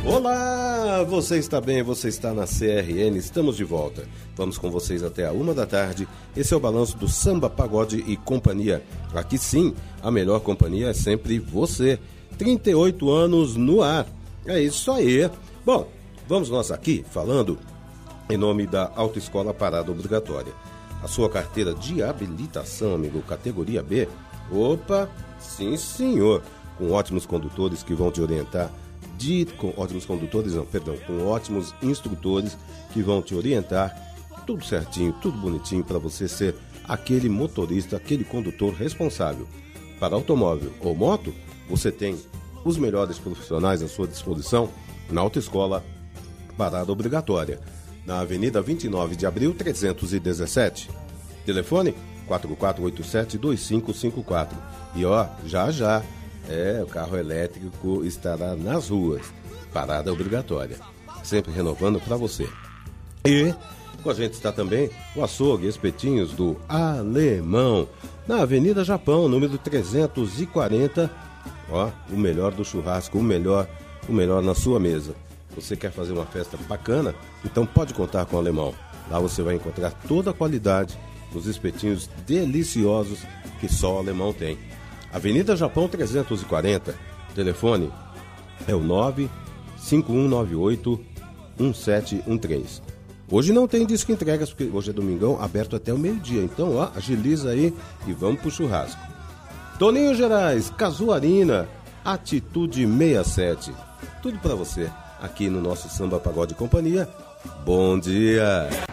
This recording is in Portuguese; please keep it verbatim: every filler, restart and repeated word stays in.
Olá, você está bem, você está na C R N, estamos de volta. Vamos com vocês até a uma da tarde. Esse é o balanço do Samba, Pagode e Companhia. Aqui sim, a melhor companhia é sempre você. trinta e oito anos no ar. É isso aí. Bom, vamos nós aqui falando em nome da Autoescola Parada Obrigatória. A sua carteira de habilitação, amigo, categoria B. Opa, sim senhor. Com ótimos condutores que vão te orientar. De, com ótimos condutores, não, perdão, com ótimos instrutores que vão te orientar, tudo certinho, tudo bonitinho para você ser aquele motorista, aquele condutor responsável. Para automóvel ou moto, você tem os melhores profissionais à sua disposição na Autoescola Parada Obrigatória, na Avenida vinte e nove de abril, trezentos e dezessete. Telefone quatro quatro oito sete, dois cinco cinco quatro. E ó, já já, É, o carro elétrico estará nas ruas. Parada obrigatória. Sempre renovando para você. E com a gente está também o açougue Espetinhos do Alemão, na Avenida Japão, número trezentos e quarenta. Ó, o melhor do churrasco, o melhor, o melhor na sua mesa. Você quer fazer uma festa bacana? Então pode contar com o Alemão. Lá você vai encontrar toda a qualidade dos espetinhos deliciosos que só o Alemão tem. Avenida Japão trezentos e quarenta, telefone é o nove cinco um nove oito um sete um três. Hoje não tem disco entregas, porque hoje é domingão, aberto até o meio-dia. Então, ó, agiliza aí e vamos pro churrasco. Toninho Gerais, Casuarina, Atitude sessenta e sete. Tudo pra você aqui no nosso Samba Pagode Companhia. Bom dia!